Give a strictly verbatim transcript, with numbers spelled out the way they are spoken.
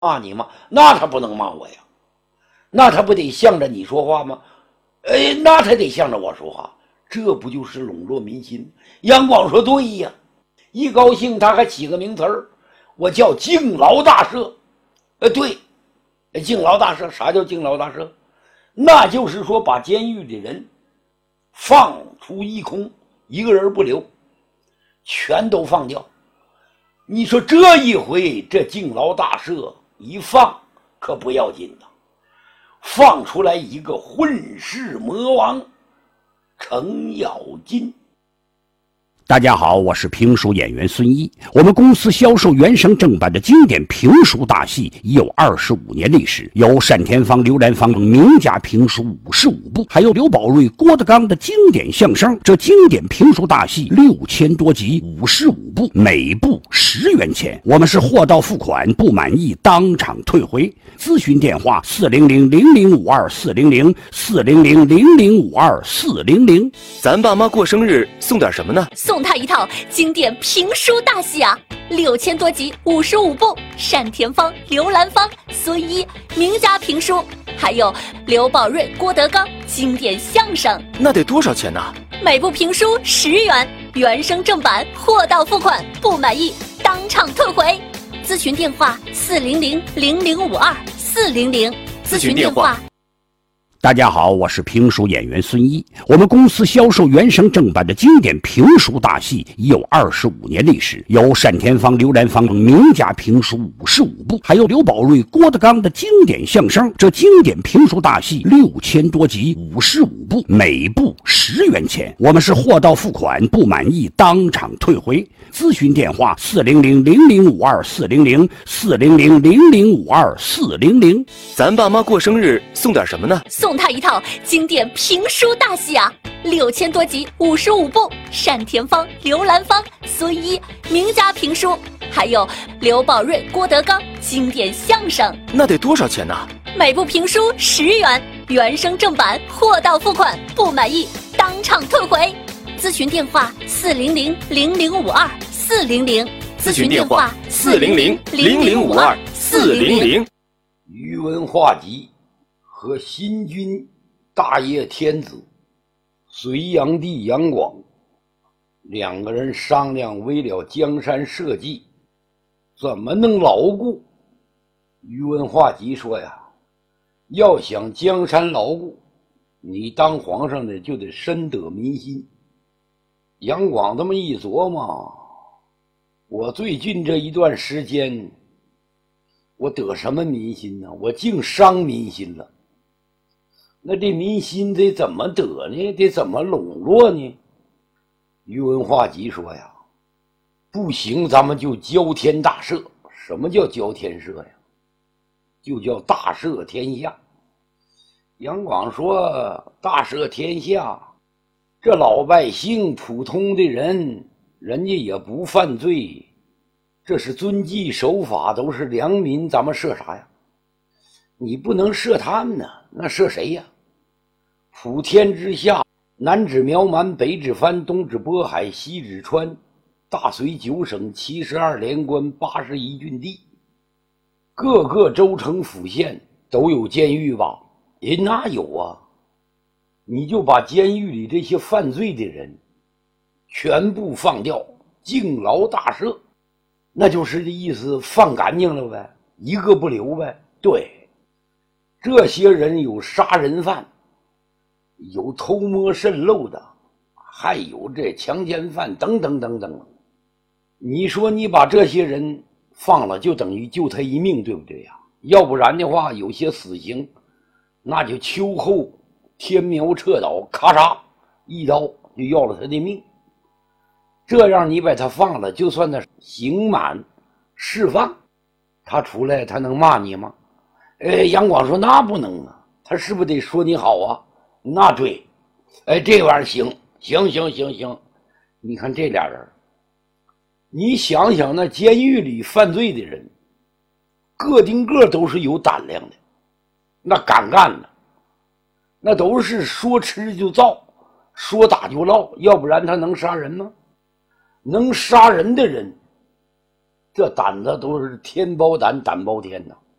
骂你吗？那他不能骂我呀，那他不得向着你说话吗？哎，那他得向着我说话，这不就是笼络民心？杨广说对呀，一高兴他还起个名词儿，我叫敬劳大赦。呃，对，敬劳大赦，啥叫敬劳大赦？那就是说把监狱里人放出一空，一个人不留，全都放掉。你说这一回这敬劳大赦一放可不要紧的，放出来一个混世魔王程咬金。 大家好，我是评书演员孙一。我们公司销售原声正版的经典评书大戏已有二十五年历史，有单田芳、刘兰芳等名家评书五十五部，还有刘宝瑞、郭德纲的经典相声。这经典评书大戏六千多集，五十五部，每部十元钱。我们是货到付款，不满意当场退回。咨询电话：四零零零零五二四零零四零零零零五二四零零。 咱爸妈过生日送点什么呢？ 送他一套经典评书大戏啊，六千多集，五十五部，单田芳、刘兰芳、孙一名家评书，还有刘宝瑞、郭德纲经典相声。 那得多少钱呢？ 每部评书十元，原声正版，货到付款，不满意当场退回。咨询电话：四零零零零五二四零零。咨询电话。 大家好，我是评书演员孙一。我们公司销售原声正版的经典评书大戏已有二十五年历史，有单田芳、刘兰芳等名家评书五十五部，还有刘宝瑞、郭德纲的经典相声。这经典评书大戏六千多集，五十五部，每部十元钱。我们是货到付款，不满意当场退回。咨询电话：四零零零零五二四零零四零零零零五二四零零。 咱爸妈过生日送点什么呢？ 送他一套经典评书大戏啊，六千多集，五十五部，单田芳、刘兰芳、孙一名家评书，还有刘宝瑞、郭德纲经典相声。 那得多少钱呢？ 每部评书十元，原声正版，货到付款，不满意当场退回。咨询电话：四零零零零五二四零零。 咨询电话：四零零零零五二四零零。 宇文化及和新君大业天子隋炀帝杨广两个人商量，为了江山社稷怎么能牢固。宇文化及说呀，要想江山牢固，你当皇上的就得深得民心。杨广这么一琢磨，我最近这一段时间我得什么民心呢？我竟伤民心了。那这民心得怎么得呢？得怎么笼络呢？宇文化及说呀，不行，咱们就交天大赦。什么叫交天赦呀？就叫大赦天下。杨广说，大赦天下，这老百姓普通的人，人家也不犯罪，这是遵纪守法，都是良民，咱们赦啥呀？你不能赦他们呢，那赦谁呀？普天之下，南指苗蛮，北指番，东指渤海，西指川，大隋九省，七十二连关，八十一郡地，各个州城府县都有监狱吧？人哪有啊？你就把监狱里这些犯罪的人全部放掉，敬劳大赦，那就是这意思，放干净了呗，一个不留呗。对，这些人有杀人犯，有偷摸渗漏的，还有这强奸犯等等等等。你说你把这些人放了，就等于救他一命，对不对呀？要不然的话，有些死刑那就秋后天苗彻倒，咔嚓一刀就要了他的命。这样你把他放了，就算他刑满释放，他出来他能骂你吗？哎，杨广说那不能啊，他是不是得说你好啊？那对，哎，这玩意儿行行行行行。你看这俩人，你想想那监狱里犯罪的人，个顶个都是有胆量的，那敢干的，那都是说吃就造，说打就烙，要不然他能杀人吗？能杀人的人，这胆子都是天包胆，胆包天呐。